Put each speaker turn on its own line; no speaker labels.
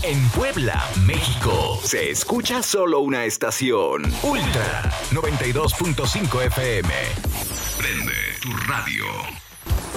En Puebla, México, se escucha solo una estación. Ultra 92.5 FM. Prende tu radio.